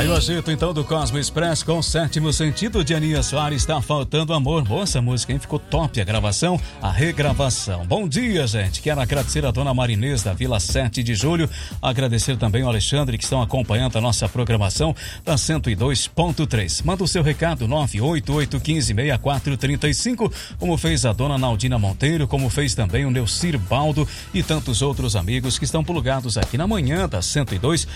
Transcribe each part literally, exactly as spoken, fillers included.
Aí o agito então do Cosmo Express com o sétimo sentido de Aninha Soares, Tá Faltando Amor. Boa essa música, hein? Ficou top a gravação, a regravação. Bom dia, gente. Quero agradecer a dona Marinês da Vila sete de Julho, agradecer também ao Alexandre que estão acompanhando a nossa programação da cento e dois ponto três. Manda o seu recado nove oito oito um cinco seis quatro três cinco, como fez a dona Naldina Monteiro, como fez também o Neucir Baldo e tantos outros amigos que estão plugados aqui na manhã da cento e dois.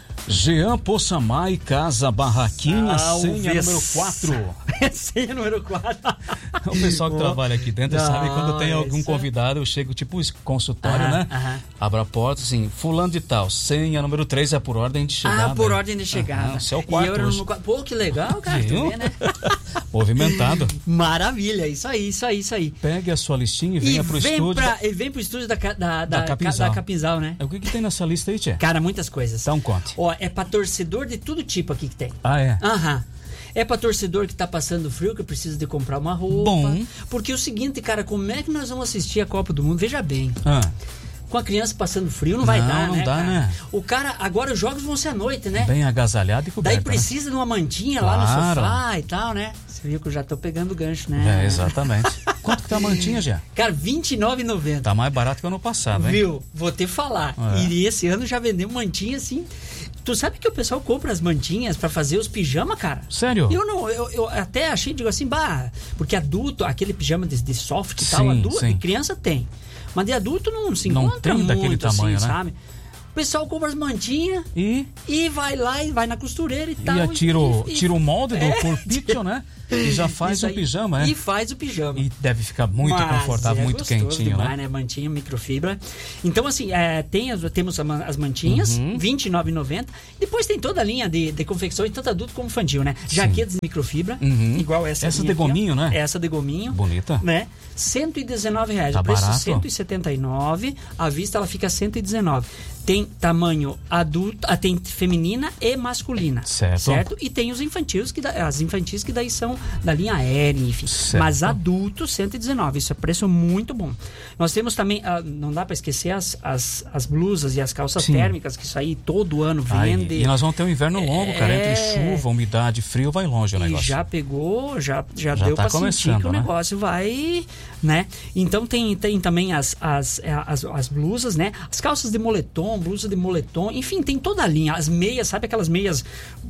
Jean Poçamai, Casa Barraquinha, ah, senha número quatro. Senha número quatro. O pessoal que oh. trabalha aqui dentro Não, sabe quando tem algum essa... convidado, eu chego tipo consultório, aham, né? Aham. Abro a porta, assim, fulano de tal, senha número três é por ordem de chegada. Ah, por ordem de chegada. Esse é o quarto. E eu no... Pô, que legal, cara. Viu? Vê, né? Movimentado. Maravilha, isso aí, isso aí, isso aí. Pegue a sua listinha e venha e pro vem estúdio. Pra, e vem pro estúdio da, da, da, da, Capinzal. da Capinzal, né? O que que tem nessa lista aí, Tchê? Cara, muitas coisas. Então conte. Ó, é pra torcedor de todo tipo aqui que tem. Ah, é? Aham. É pra torcedor que tá passando frio, que precisa de comprar uma roupa. Bom. Porque é o seguinte, cara, como é que nós vamos assistir a Copa do Mundo? Veja bem. Ah. Com a criança passando frio, não vai não, dar, não né? Não dá, cara? né? O cara, agora os jogos vão ser à noite, né? Bem agasalhado e coberto. Daí precisa, né, de uma mantinha claro. lá no sofá e tal, né? Você viu que eu já tô pegando o gancho, né? É, exatamente. Quanto que tá a mantinha, já? Cara, vinte e nove reais e noventa centavos. Tá mais barato que o ano passado, hein? Viu? Vou te falar. É. E esse ano já vendeu mantinha assim. Tu sabe que o pessoal compra as mantinhas pra fazer os pijamas, cara? Sério? Eu não, eu, eu até achei, digo assim, bah, porque adulto, aquele pijama de, de soft e sim, tal, adulto, sim. de criança tem. Mas de adulto não se não encontra tem muito, daquele tamanho, assim, né? sabe? O pessoal compra as mantinhas e, e vai lá e vai na costureira e, e tal. Tira o, e, tira o molde é, do corpício, né? E já faz o pijama, né? E faz o pijama. E deve ficar muito Mas confortável, é muito quentinho, demais, né? né? Mantinha, microfibra. Então, assim, é, tem as, temos as mantinhas, uhum. vinte e nove reais e noventa centavos. Depois tem toda a linha de, de confecções, tanto adulto como infantil, né? Sim. Jaquetas de microfibra, uhum. igual essa Essa de gominho, aqui, né? Essa de gominho. Bonita. Né? cento e dezenove reais. Tá o preço barato. cento e setenta e nove reais. À vista ela fica cento e dezenove reais. Tem tamanho adulto, tem feminina e masculina. Certo. Certo? E tem os infantis, que da, as infantis que daí são da linha aérea, enfim. Certo. Mas adulto, cento e dezenove. Isso é preço muito bom. Nós temos também, ah, não dá para esquecer as, as, as blusas e as calças Sim. térmicas, que isso aí todo ano vende. Ai, e nós vamos ter um inverno longo, é... cara. Entre chuva, umidade, frio, vai longe o negócio. E já pegou, já, já, já deu tá para sentir que o né? negócio vai, né? Então tem, tem também as, as, as, as blusas, né? As calças de moletom, blusa de moletom, enfim, tem toda a linha. As meias, sabe aquelas meias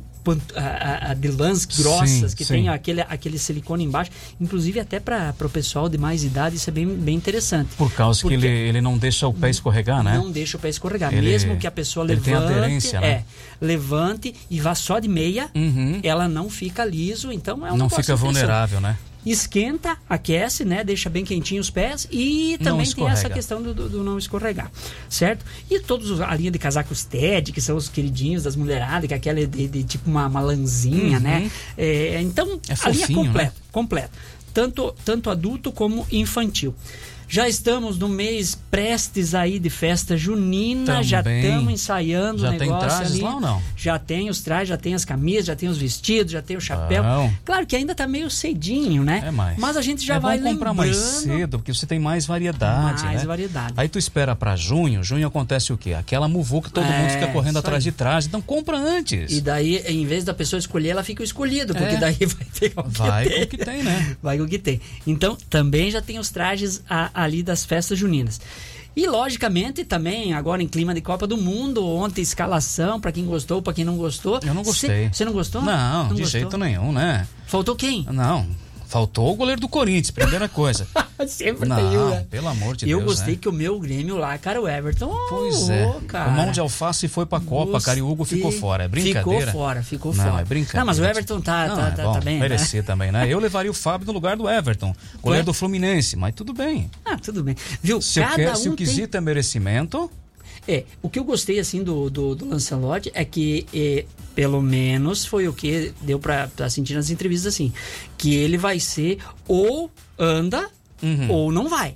a, a de lãs grossas, sim, que sim. tem aquele, aquele silicone embaixo, inclusive até para o pessoal de mais idade, isso é bem, bem interessante. Por causa Porque que ele, ele não deixa o pé escorregar, né? Não deixa o pé escorregar, ele, mesmo que a pessoa levante, tem aderência, né? é, levante e vá só de meia, uhum. ela não fica liso, então é um não fica vulnerável, né? Esquenta, aquece, né? Deixa bem quentinho os pés e também tem essa questão do, do, do não escorregar, certo? E todos a linha de casacos Ted, que são os queridinhos das mulheradas, que é aquela de, de tipo uma, uma lãzinha, uhum. né? É, então, é a linha completa, né? completa. Tanto, tanto adulto como infantil. Já estamos no mês prestes aí de festa junina, Também. já estamos ensaiando já o negócio tem trajes ali. lá ou não? Já tem os trajes, já tem as camisas, já tem os vestidos, já tem o chapéu. Não. Claro que ainda está meio cedinho, né? É mais. Mas a gente já é vai bom comprar lembrando... mais cedo, porque você tem mais variedade, mais né? variedade. Aí tu espera para junho, junho acontece o quê? Aquela muvuca, todo é, mundo fica correndo atrás aí. de traje, então compra antes. E daí, em vez da pessoa escolher, ela fica escolhida, porque é. daí vai pegar o que vai tem. com o que tem, né? Vai com o que tem. Então, também já tem os trajes a, ali das festas juninas. E, logicamente, também, agora em clima de Copa do Mundo, ontem escalação, para quem gostou, para quem não gostou. Eu não gostei. Você não gostou? Não, não de gostou? jeito nenhum, né? Faltou quem? Não, faltou o goleiro do Corinthians, primeira coisa. Sempre não, tem um, né? Pelo amor de eu Deus, Eu gostei né? que o meu Grêmio lá, cara, o Everton... Pois oh, é, cara. o mão de alface foi pra Copa, Gostei. cara, e o Hugo ficou fora, é brincadeira? Ficou fora, ficou não, fora. Não, é brincadeira. Não, mas o Everton tá, não, tá, é tá, bom, tá bem, merecia né? também, né? Eu levaria o Fábio no lugar do Everton, goleiro é? do Fluminense, mas tudo bem. Ah, tudo bem. Viu, se cada eu quer, um se o quesito tem... é merecimento... É, o que eu gostei, assim, do, do, do Lancelot é que, é, pelo menos, foi o que deu pra, pra sentir nas entrevistas, assim, que ele vai ser ou anda uhum. ou não vai.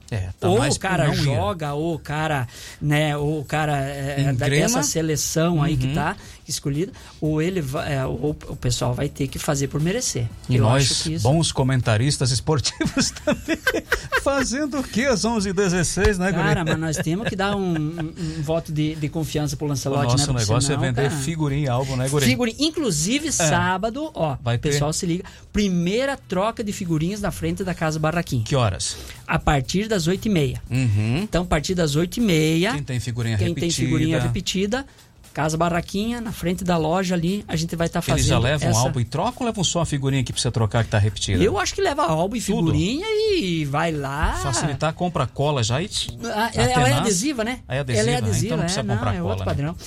É, tá ou mais o cara por não joga, ir. ou o cara, né, ou o cara é, dessa seleção aí uhum. que tá escolhida, ou ele vai, é, ou o pessoal vai ter que fazer por merecer. E Eu nós, acho que isso... bons comentaristas esportivos também, fazendo o quê às onze e dezesseis, né, Cara, mas nós temos que dar um, um, um voto de, de confiança pro Lancelotti, o nosso né? negócio senão, é vender cara, figurinha e álbum, né, Guri? Figurinha. Inclusive, é. sábado, ó, vai ter... pessoal se liga, primeira troca de figurinhas na frente da Casa Barraquinha. Que horas? A partir das oito e meia. Uhum. Então, a partir das oito e meia... Quem tem figurinha quem repetida... Quem tem figurinha repetida... Casa Barraquinha, na frente da loja ali, a gente vai estar tá fazendo. Eles já levam essa... álbum e trocam ou levam só a figurinha aqui pra você trocar que tá repetida? Eu acho que leva álbum e figurinha Tudo. E vai lá. Facilitar, compra cola já e. Ah, ela é adesiva, né? É adesiva, ela é adesiva, então não precisa é, comprar não, cola. É outro né? padrão.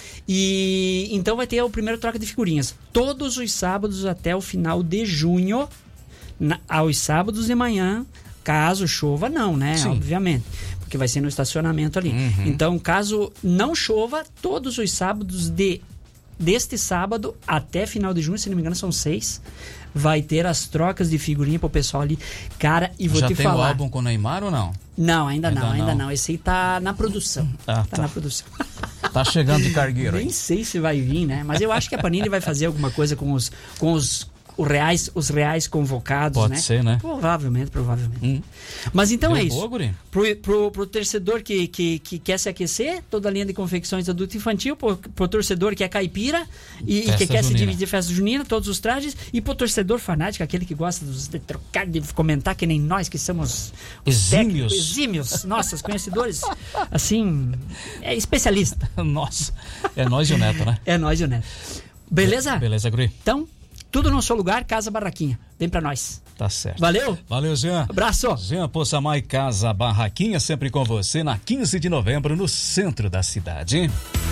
E então vai ter o primeiro troca de figurinhas. Todos os sábados até o final de junho, na, aos sábados de manhã, caso chova, não, né? Sim. Obviamente. Porque vai ser no estacionamento ali. Uhum. Então, caso não chova, todos os sábados de. Deste sábado até final de junho, se não me engano, são seis. Vai ter as trocas de figurinha pro pessoal ali. Cara, e vou Já te tem falar. o álbum com o Neymar ou não? Não, ainda, ainda não, ainda não. não. Esse aí tá na produção. Ah, tá, tá na produção. Tá chegando de cargueiro. Nem aí. sei se vai vir, né? Mas eu acho que a Panini vai fazer alguma coisa com os, com os, os, reais, os reais convocados, Pode né? ser, né? Provavelmente, provavelmente. Hum. Mas então Deu é isso. Boa, guri? Pro, pro, pro torcedor que, que, que quer se aquecer, toda a linha de confecções adulto e infantil, pro, pro torcedor que é caipira e, e que quer junina. se dividir festa junina, todos os trajes, e pro torcedor fanático, aquele que gosta de trocar, de comentar, que nem nós que somos exímios, exímios, nossos conhecedores, assim, é especialista. Nossa, é nós e o Neto, né? É nós e o Neto. Beleza? Beleza, guri. Então, tudo no seu lugar, Casa Barraquinha. Vem pra nós. Tá certo. Valeu? Valeu, Jean. Abraço. Jean Poçamai, Casa Barraquinha, sempre com você na quinze de novembro, no centro da cidade.